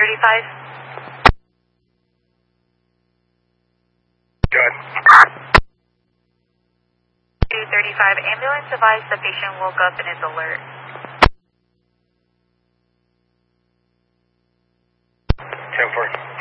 235. Good. 235, ambulance advised the patient woke up and is alert. 10-4.